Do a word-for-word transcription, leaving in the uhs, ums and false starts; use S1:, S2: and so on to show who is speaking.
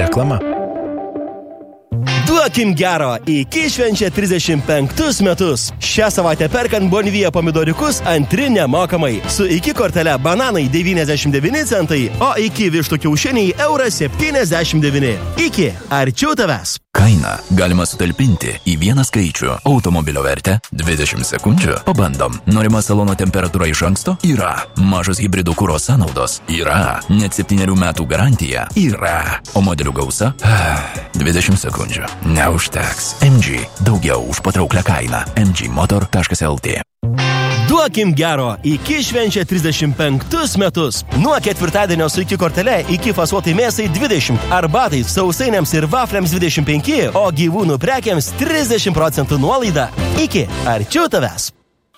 S1: Reklama.
S2: Duokim gero, iki švenčia trisdešimt penktus metus. Šią savaitę perkant Bonvija pomidoriukus antri nemokamai. Su iki kortele bananai devyniasdešimt devyni centai, o iki vištų kiaušiniai euras septyniasdešimt devyni. Iki, arčiau tavęs.
S3: Kainą galima sutalpinti į vieną skaičių. Automobilio vertę dvidešimt sekundžių. Pabandom. Norima salono temperatūra iš anksto? Yra. Mažos hibridų kuro sąnaudos? Yra. Net septynerių metų garantija? Yra. O modelių gausa? dvidešimt sekundžių. Neužteks. M G. Daugiau už patrauklę kainą. m g motor taškas l t.
S2: Duokim gero, iki švenčia trisdešimt penktus metus. Nuo ketvirtadienio su iki kortele iki fasuotai mėsai dvidešimt, arbatai, sausainiams ir vafliams dvidešimt penki, o gyvūnų prekiams trisdešimt procentų nuolaida. Iki, arčiau tavęs.